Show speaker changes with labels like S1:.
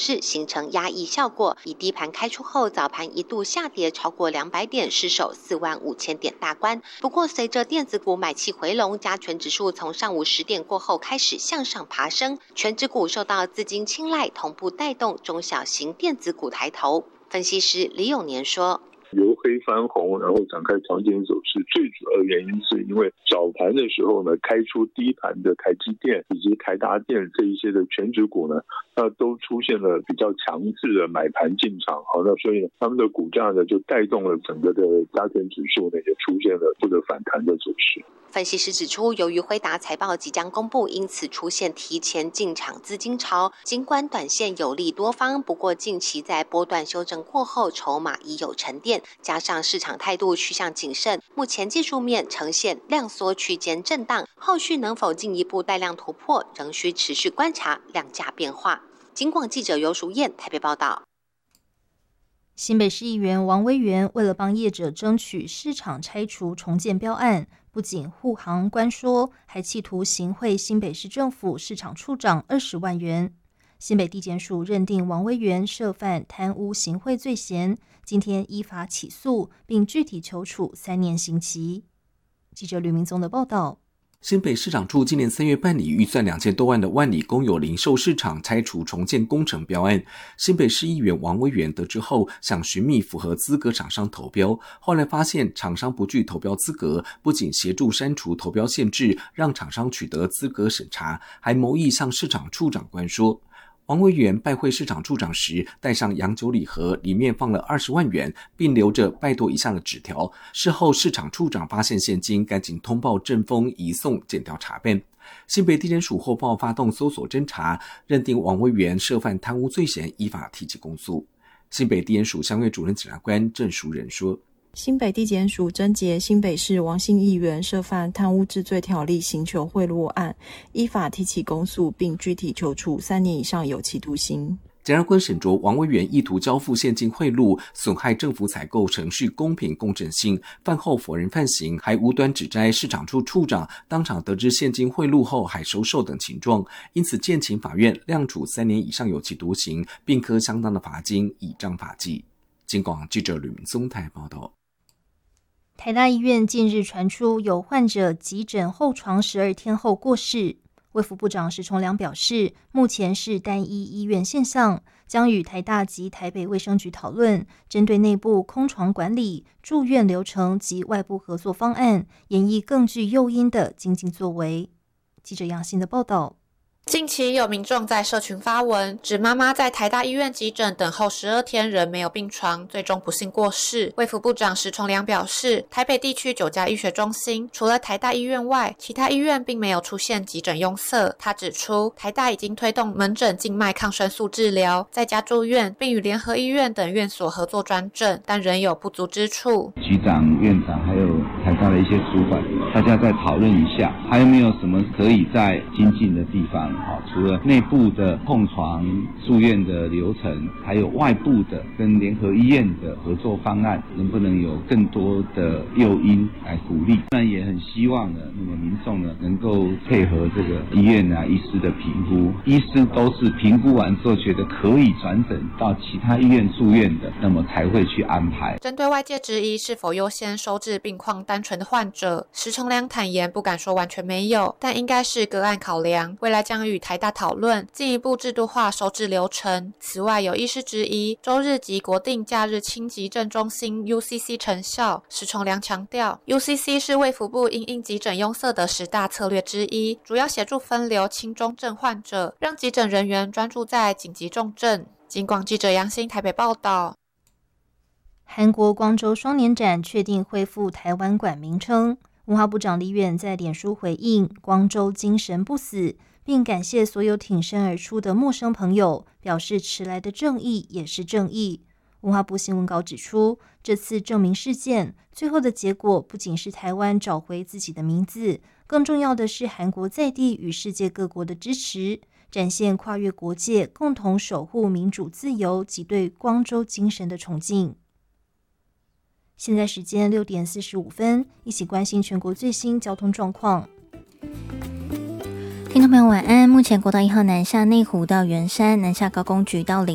S1: 势，形成压抑效果。以低盘开出后，早盘一度下跌超过200点，失守45000点大关。不过，随着电子股买气回笼，加权指数从上午10点过后开始向上爬升，全指股受到资金青睐，同步带动中小型电子股抬头。分析师李永年说，
S2: 由黑翻红，然后展开强劲走势，最主要的原因是因为早盘的时候呢，开出低盘的台积电以及台达电这一些的全指股呢，都出现了比较强势的买盘进场，好，那所以呢，他们的股价呢就带动了整个的加权指数呢也出现了这个反弹的走势。
S1: 分析师指出，由于辉达财报即将公布，因此出现提前进场资金潮。尽管短线有利多方，不过近期在波段修正过后，筹码已有沉淀，加上市场态度趋向谨慎，目前技术面呈现量缩区间震荡，后续能否进一步带量突破，仍需持续观察量价变化。警广记者尤淑燕台北报道。
S3: 新北市议员王威元为了帮业者争取市场拆除重建标案，不仅护航关说，还企图行贿新北市政府市场处长20万元。新北地检署认定王威元涉犯贪污行贿罪嫌，今天依法起诉，并具体求处3年刑期。记者吕明宗的报道。
S4: 新北市长处今年3月办理预算2000多万的万里公有零售市场拆除重建工程标案，新北市议员王威元得知后，想寻觅符合资格厂商投标，后来发现厂商不具投标资格，不仅协助删除投标限制，让厂商取得资格审查，还谋议向市场处长关说。王威元拜会市场处长时，带上洋酒礼盒，里面放了20万元，并留着拜托一下的纸条。事后市场处长发现现金，赶紧通报政风移送检调查办。新北地检署获报发动搜索侦查，认定王威元涉犯贪污罪嫌，依法提起公诉。新北地检署相约主任检察官郑淑仁说，
S5: 新北地检署侦结新北市王姓议员涉犯贪污治罪条例刑求贿赂案，依法提起公诉，并具体求处3年以上有期徒刑。
S4: 检察官审酌王威元意图交付现金贿赂，损害政府采购程序公平公正性，饭后否认犯行，还无端指摘市场处处长当场得知现金贿赂后还收受等情状，因此建请法院量处3年以上有期徒刑，并科相当的罚金，以彰法纪。警广记者吕明宗台报道。
S3: 台大医院近日传出有患者急诊候床12天后过世，卫福部长石崇良表示，目前是单一医院现象，将与台大及台北卫生局讨论，针对内部空床管理、住院流程及外部合作方案，研议更具诱因的经济作为。记者杨欣的报道。
S6: 近期有民众在社群发文，指妈妈在台大医院急诊等候12天仍没有病床，最终不幸过世。卫福部长石崇良表示，台北地区9家医学中心，除了台大医院外，其他医院并没有出现急诊拥塞。他指出，台大已经推动门诊静脉抗生素治疗，在家住院，并与联合医院等院所合作专诊，但仍有不足之处。
S7: 局长、院长还有台大的一些主管，大家再讨论一下，还有没有什么可以再精进的地方。除了内部的控床住院的流程，还有外部的跟联合医院的合作方案，能不能有更多的诱因来鼓励？当然也很希望呢，那么民众呢能够配合这个医院医师的评估，医师都是评估完之后觉得可以转诊到其他医院住院的，那么才会去安排。
S6: 针对外界质疑是否优先收治病况单纯的患者，石崇良坦言不敢说完全没有，但应该是个案考量，未来将与台大讨论进一步制度化收治流程。此外，有医师质疑周日及国定假日轻急症中心 UCC 成效，石崇良强调 UCC 是卫福部因应急诊拥塞的10大策略之一，主要协助分流轻中症患者，让急诊人员专注在紧急重症。警广记者杨欣台北报道。
S3: 韩国光州双年展确定恢复台湾馆名称，文化部长李远在脸书回应光州精神不死，并感谢所有挺身而出的陌生朋友，表示迟来的正义也是正义。文化部新闻稿指出，这次证明事件最后的结果不仅是台湾找回自己的名字，更重要的是韩国在地与世界各国的支持，展现跨越国界共同守护民主自由及对光州精神的崇敬。现在时间6点45分，一起关心全国最新交通状况。
S8: 听众朋友晚安，目前国道1号南下内湖到圆山，南下高工局到